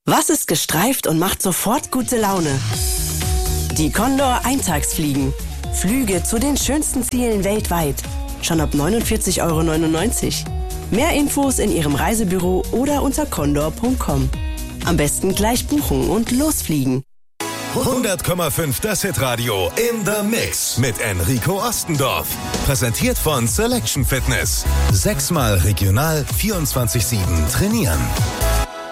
Was ist gestreift und macht sofort gute Laune? Die Condor Eintagsfliegen. Flüge zu den schönsten Zielen weltweit. Schon ab 49,99 Euro. Mehr Infos in Ihrem Reisebüro oder unter condor.com. Am besten gleich buchen und losfliegen. 100,5 das Hitradio in the Mix mit Enrico Ostendorf. Präsentiert von Selection Fitness. 6-mal regional 24/7 trainieren.